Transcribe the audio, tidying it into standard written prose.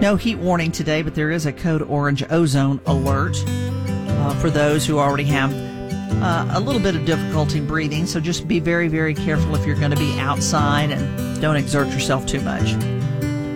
No heat warning today, but there is a code orange ozone alert for those who already have a little bit of difficulty breathing. So just be very, very careful if you're going to be outside and don't exert yourself too much.